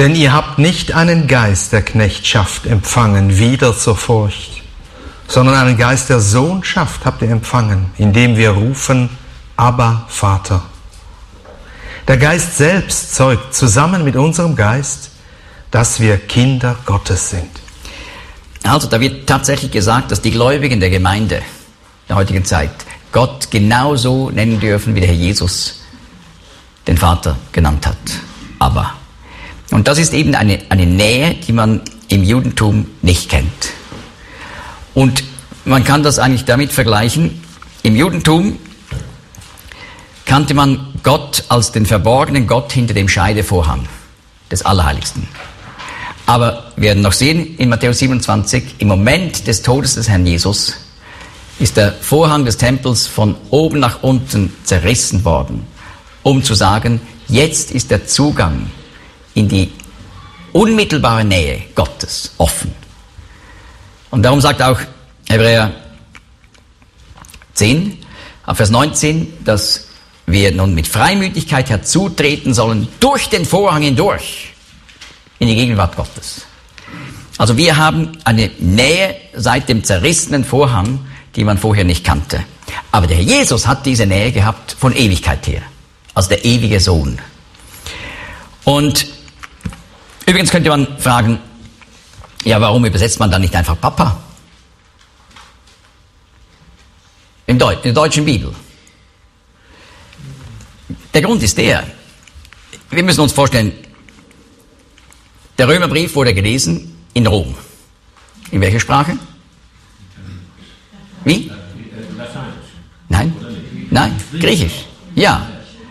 Denn ihr habt nicht einen Geist der Knechtschaft empfangen, wieder zur Furcht, sondern einen Geist der Sohnschaft habt ihr empfangen, indem wir rufen, Abba, Vater. Der Geist selbst zeugt zusammen mit unserem Geist, dass wir Kinder Gottes sind. Also da wird tatsächlich gesagt, dass die Gläubigen der Gemeinde der heutigen Zeit Gott genauso nennen dürfen, wie der Herr Jesus den Vater genannt hat. Abba. Und das ist eben eine Nähe, die man im Judentum nicht kennt. Und man kann das eigentlich damit vergleichen, im Judentum kannte man Gott als den verborgenen Gott hinter dem Scheidevorhang des Allerheiligsten. Aber wir werden noch sehen, in Matthäus 27, im Moment des Todes des Herrn Jesus, ist der Vorhang des Tempels von oben nach unten zerrissen worden, um zu sagen, jetzt ist der Zugang in die unmittelbare Nähe Gottes offen. Und darum sagt auch Hebräer 10, ab Vers 19, dass wir nun mit Freimütigkeit herzutreten sollen, durch den Vorhang hindurch, in die Gegenwart Gottes. Also wir haben eine Nähe seit dem zerrissenen Vorhang, die man vorher nicht kannte. Aber der Herr Jesus hat diese Nähe gehabt von Ewigkeit her, als der ewige Sohn. Und übrigens könnte man fragen, ja, warum übersetzt man dann nicht einfach Papa? In der deutschen Bibel. Der Grund ist der, wir müssen uns vorstellen, der Römerbrief wurde gelesen in Rom. In welcher Sprache? Wie? Nein? Nein, Griechisch. Ja.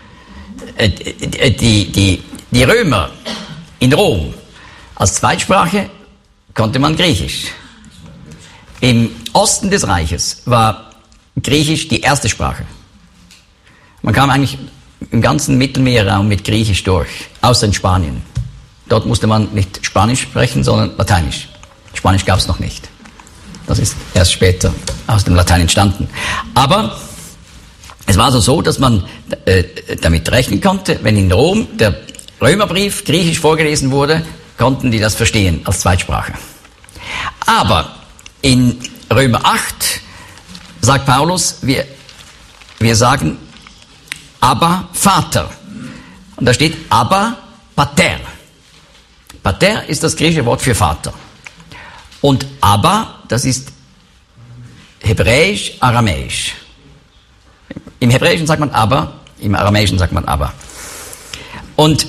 Die Römer in Rom, als Zweitsprache konnte man Griechisch. Im Osten des Reiches war Griechisch die erste Sprache. Man kam eigentlich im ganzen Mittelmeerraum mit Griechisch durch, außer in Spanien. Dort musste man nicht Spanisch sprechen, sondern Lateinisch. Spanisch gab es noch nicht. Das ist erst später aus dem Latein entstanden. Aber es war also so, dass man damit rechnen konnte, wenn in Rom der Römerbrief griechisch vorgelesen wurde, konnten die das verstehen als Zweitsprache. Aber in Römer 8 sagt Paulus, wir sagen Abba, Vater. Und da steht Abba, Pater. Pater ist das griechische Wort für Vater. Und Abba, das ist hebräisch, aramäisch. Im Hebräischen sagt man Abba, im Aramäischen sagt man Abba. Und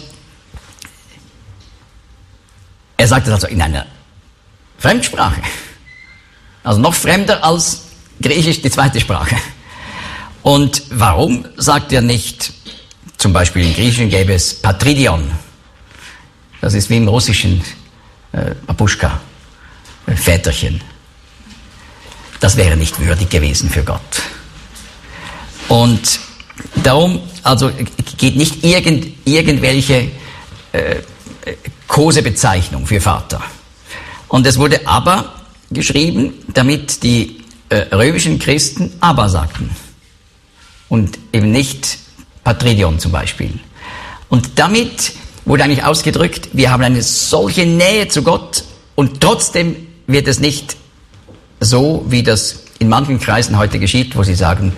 er sagt das also in einer Fremdsprache. Also noch fremder als Griechisch, die zweite Sprache. Und warum sagt er nicht, zum Beispiel im Griechischen gäbe es Patridion. Das ist wie im Russischen Babuschka, Väterchen. Das wäre nicht würdig gewesen für Gott. Und darum, also geht nicht irgendwelche Kosebezeichnung für Vater. Und es wurde Abba geschrieben, damit die römischen Christen Abba sagten. Und eben nicht Patridion zum Beispiel. Und damit wurde eigentlich ausgedrückt, wir haben eine solche Nähe zu Gott und trotzdem wird es nicht so, wie das in manchen Kreisen heute geschieht, wo sie sagen,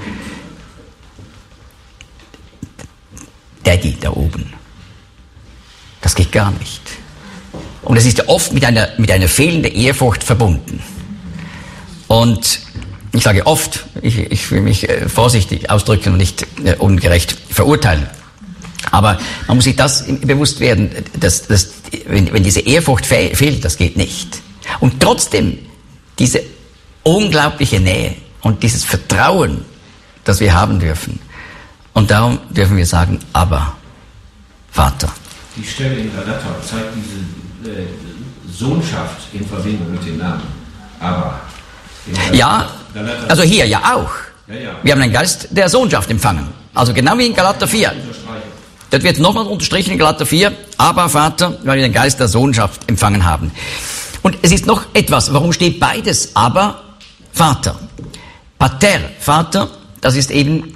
Daddy da oben. Das geht gar nicht. Und es ist ja oft mit einer fehlenden Ehrfurcht verbunden. Und ich sage oft, ich will mich vorsichtig ausdrücken und nicht ungerecht verurteilen. Aber man muss sich das bewusst werden, dass wenn diese Ehrfurcht fehlt, das geht nicht. Und trotzdem diese unglaubliche Nähe und dieses Vertrauen, das wir haben dürfen. Und darum dürfen wir sagen, Abba, Vater. Die Stelle in Galater zeigt diese Sohnschaft in Verbindung mit dem Namen. Abba. Ja, also hier ja auch. Ja. Wir haben einen Geist der Sohnschaft empfangen. Also genau wie in Galater 4. Das wird nochmal unterstrichen in Galater 4. Abba, Vater, weil wir den Geist der Sohnschaft empfangen haben. Und es ist noch etwas. Warum steht beides? Abba, Vater. Pater, Vater, das ist eben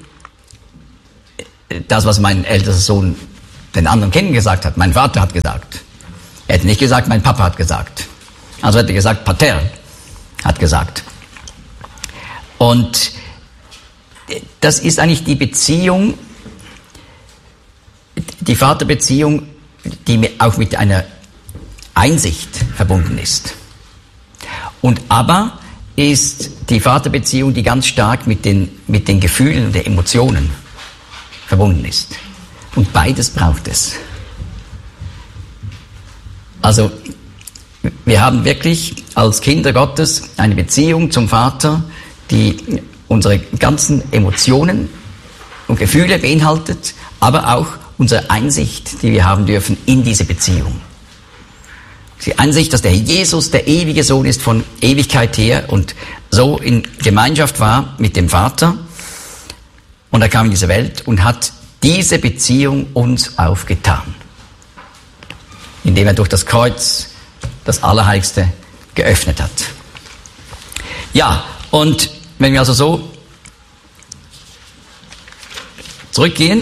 das, was mein ältester Sohn den anderen Kindern gesagt hat. Mein Vater hat gesagt. Er hätte nicht gesagt, mein Papa hat gesagt. Also hätte er gesagt, Pater hat gesagt. Und das ist eigentlich die Beziehung, die Vaterbeziehung, die auch mit einer Einsicht verbunden ist. Und Abba ist die Vaterbeziehung, die ganz stark mit den Gefühlen und den Emotionen verbunden ist. Und beides braucht es. Also, wir haben wirklich als Kinder Gottes eine Beziehung zum Vater, die unsere ganzen Emotionen und Gefühle beinhaltet, aber auch unsere Einsicht, die wir haben dürfen in diese Beziehung. Die Einsicht, dass der Jesus der ewige Sohn ist von Ewigkeit her und so in Gemeinschaft war mit dem Vater. Und er kam in diese Welt und hat diese Beziehung uns aufgetan, indem er durch das Kreuz das Allerheiligste geöffnet hat. Ja, und wenn wir also so zurückgehen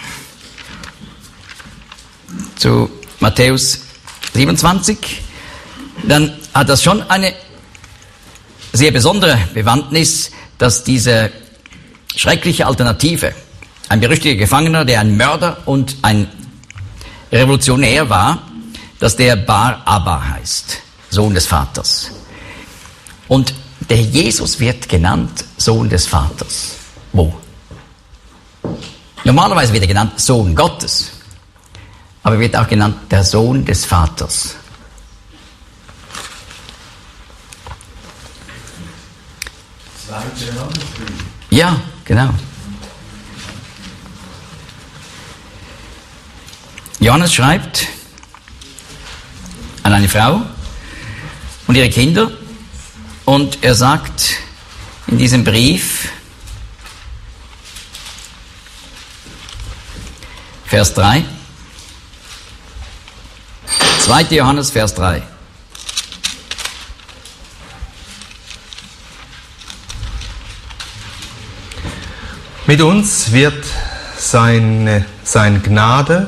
zu Matthäus 27, dann hat das schon eine sehr besondere Bewandtnis, dass diese schreckliche Alternative, ein berüchtigter Gefangener, der ein Mörder und ein Revolutionär war, dass der Bar Abba heißt, Sohn des Vaters. Und der Jesus wird genannt Sohn des Vaters. Wo? Normalerweise wird er genannt Sohn Gottes, aber wird auch genannt der Sohn des Vaters. Ja, genau. Johannes schreibt an eine Frau und ihre Kinder und er sagt in diesem Brief, Vers 3, 2. Johannes, Vers 3. Mit uns wird sein Gnade,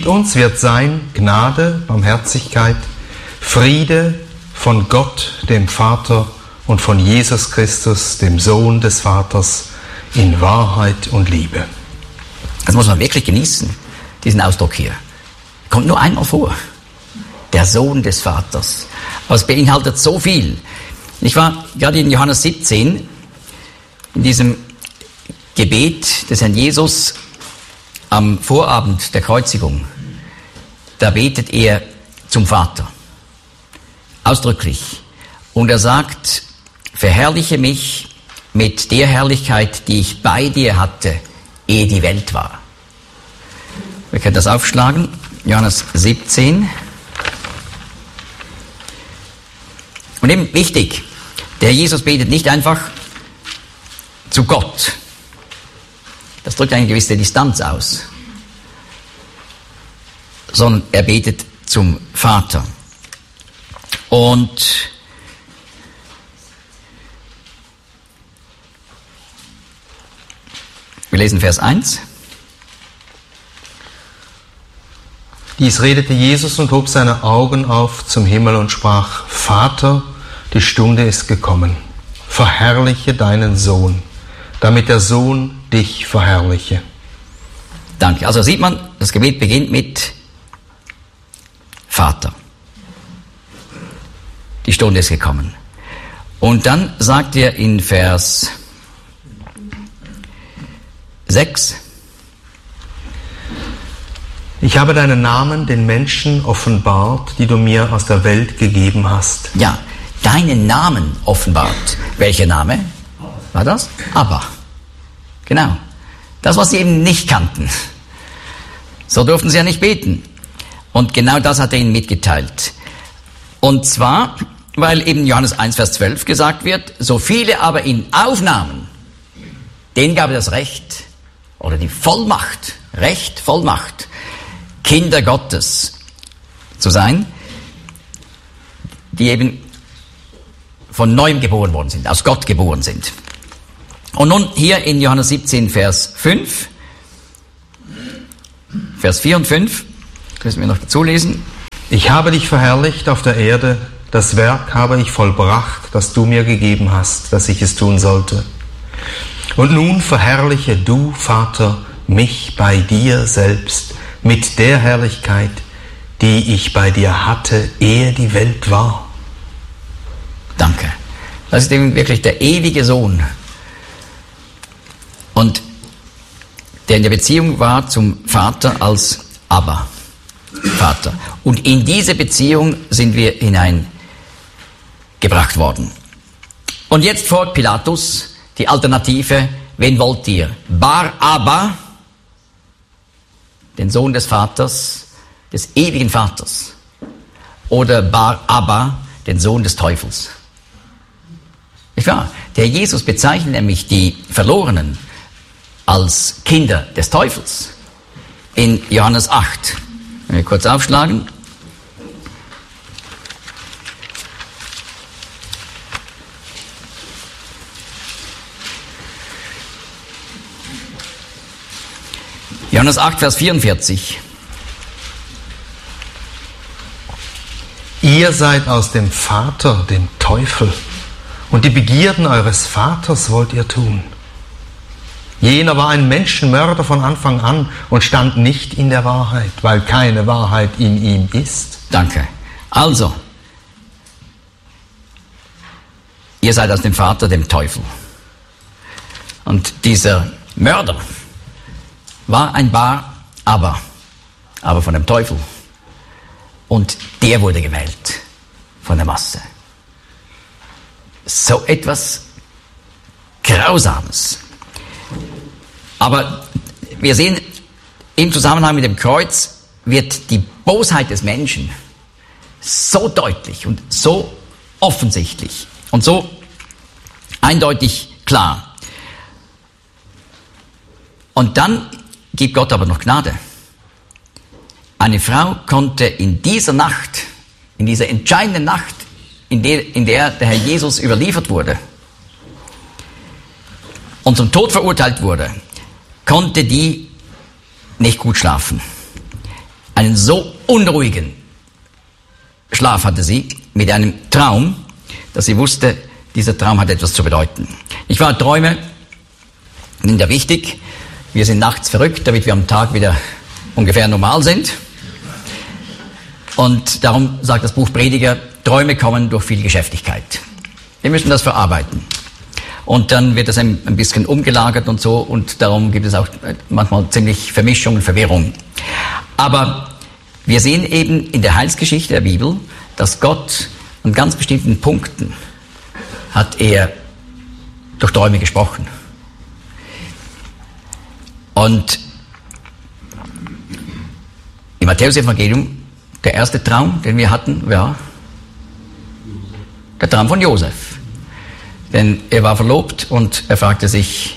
Barmherzigkeit, Friede von Gott, dem Vater und von Jesus Christus, dem Sohn des Vaters, in Wahrheit und Liebe. Das muss man wirklich genießen, diesen Ausdruck hier. Kommt nur einmal vor. Der Sohn des Vaters. Aber es beinhaltet so viel. Ich war gerade in Johannes 17, in diesem Gebet des Herrn Jesus am Vorabend der Kreuzigung. Da betet er zum Vater. Ausdrücklich. Und er sagt, verherrliche mich mit der Herrlichkeit, die ich bei dir hatte, ehe die Welt war. Wir können das aufschlagen. Johannes 17. Und eben wichtig, der Jesus betet nicht einfach zu Gott. Das drückt eine gewisse Distanz aus. Sondern er betet zum Vater. Und wir lesen Vers 1. Dies redete Jesus und hob seine Augen auf zum Himmel und sprach, Vater, die Stunde ist gekommen. Verherrliche deinen Sohn, damit der Sohn dich verherrliche. Danke. Also sieht man, das Gebet beginnt mit Vater. Die Stunde ist gekommen. Und dann sagt er in Vers 6, ich habe deinen Namen den Menschen offenbart, die du mir aus der Welt gegeben hast. Ja, deinen Namen offenbart. Welcher Name war das? Abba. Genau. Das, was sie eben nicht kannten. So durften sie ja nicht beten. Und genau das hat er ihnen mitgeteilt. Und zwar, weil eben Johannes 1, Vers 12 gesagt wird, so viele aber ihn aufnahmen, denen gab er das Recht oder die Vollmacht, Recht, Vollmacht, Kinder Gottes zu sein, die eben von neuem geboren worden sind, aus Gott geboren sind. Und nun hier in Johannes 17, Vers 5, Vers 4 und 5, das müssen wir noch dazu lesen. Ich habe dich verherrlicht auf der Erde, das Werk habe ich vollbracht, das du mir gegeben hast, dass ich es tun sollte. Und nun verherrliche du, Vater, mich bei dir selbst mit der Herrlichkeit, die ich bei dir hatte, ehe die Welt war. Danke. Das ist eben wirklich der ewige Sohn. Und der in der Beziehung war zum Vater als Abba, Vater. Und in diese Beziehung sind wir hineingebracht worden. Und jetzt folgt Pilatus die Alternative: Wen wollt ihr? Bar Abba, den Sohn des Vaters, des ewigen Vaters, oder Bar Abba, den Sohn des Teufels? Nicht wahr? Der Jesus bezeichnet nämlich die Verlorenen als Kinder des Teufels. In Johannes 8. Wenn wir kurz aufschlagen. Johannes 8, Vers 44. Ihr seid aus dem Vater, dem Teufel, und die Begierden eures Vaters wollt ihr tun. Jener war ein Menschenmörder von Anfang an und stand nicht in der Wahrheit, weil keine Wahrheit in ihm ist. Danke. Also, ihr seid aus dem Vater, dem Teufel. Und dieser Mörder war ein Bar Abba, aber von dem Teufel. Und der wurde gewählt von der Masse. So etwas Grausames. Aber wir sehen, im Zusammenhang mit dem Kreuz wird die Bosheit des Menschen so deutlich und so offensichtlich und so eindeutig klar. Und dann gibt Gott aber noch Gnade. Eine Frau konnte in dieser Nacht, in dieser entscheidenden Nacht, in der der Herr Jesus überliefert wurde und zum Tod verurteilt wurde, konnte die nicht gut schlafen. Einen so unruhigen Schlaf hatte sie mit einem Traum, dass sie wusste, dieser Traum hat etwas zu bedeuten. Träume sind ja wichtig. Wir sind nachts verrückt, damit wir am Tag wieder ungefähr normal sind. Und darum sagt das Buch Prediger, Träume kommen durch viel Geschäftigkeit. Wir müssen das verarbeiten. Und dann wird das ein bisschen umgelagert und so, und darum gibt es auch manchmal ziemlich Vermischung und Verwirrung. Aber wir sehen eben in der Heilsgeschichte der Bibel, dass Gott an ganz bestimmten Punkten hat er durch Träume gesprochen. Und im Matthäus-Evangelium, der erste Traum, den wir hatten, war der Traum von Josef. Denn er war verlobt und er fragte sich,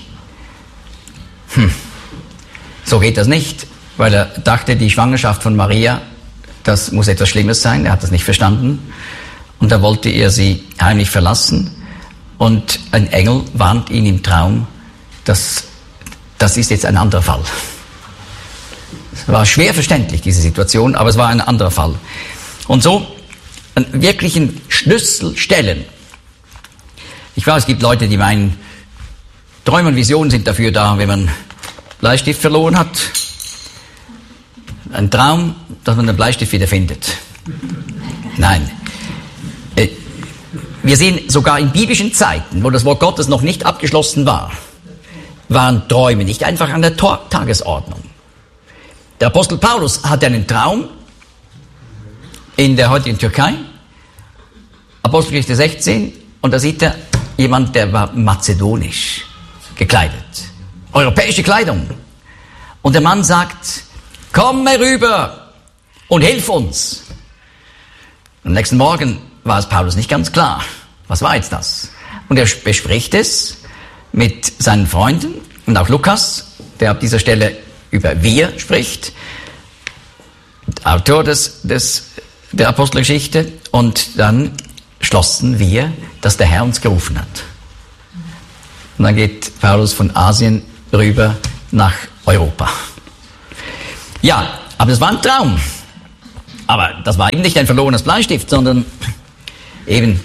so geht das nicht, weil er dachte, die Schwangerschaft von Maria, das muss etwas Schlimmes sein, er hat das nicht verstanden. Und da wollte er sie heimlich verlassen und ein Engel warnt ihn im Traum, das ist jetzt ein anderer Fall. Es war schwer verständlich, diese Situation, aber es war ein anderer Fall. Und so an wirklichen Schlüsselstellen. Ich weiß, es gibt Leute, die meinen, Träume und Visionen sind dafür da, wenn man Bleistift verloren hat. Ein Traum, dass man den Bleistift wieder findet. Nein. Wir sehen sogar in biblischen Zeiten, wo das Wort Gottes noch nicht abgeschlossen war, waren Träume nicht einfach an der Tagesordnung. Der Apostel Paulus hatte einen Traum in der heutigen Türkei, Apostelgeschichte 16, und da sieht er jemand, der war mazedonisch gekleidet, europäische Kleidung. Und der Mann sagt, komm herüber und hilf uns. Am nächsten Morgen war es Paulus nicht ganz klar, was war jetzt das? Und er bespricht es mit seinen Freunden und auch Lukas, der ab dieser Stelle über wir spricht, Autor der Apostelgeschichte, und dann schlossen wir, dass der Herr uns gerufen hat. Und dann geht Paulus von Asien rüber nach Europa. Ja, aber es war ein Traum. Aber das war eben nicht ein verlorenes Bleistift, sondern eben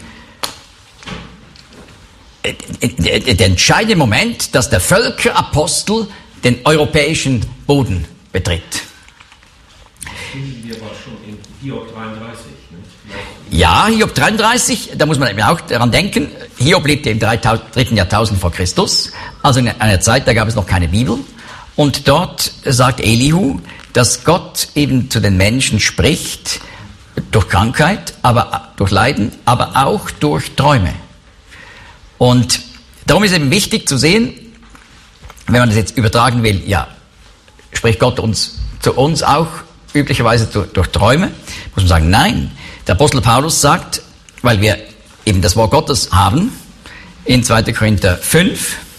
der entscheidende Moment, dass der Völkerapostel den europäischen Boden betritt. Finden wir aber schon in Hiob 33. Ne? Ja, Hiob 33, da muss man eben auch daran denken, Hiob lebte im 3. Jahrtausend vor Christus, also in einer Zeit, da gab es noch keine Bibel. Und dort sagt Elihu, dass Gott eben zu den Menschen spricht, durch Krankheit, aber durch Leiden, aber auch durch Träume. Und darum ist eben wichtig zu sehen, wenn man das jetzt übertragen will, ja, spricht Gott zu uns auch üblicherweise durch Träume, muss man sagen, nein. Der Apostel Paulus sagt, weil wir eben das Wort Gottes haben, in 2. Korinther 5,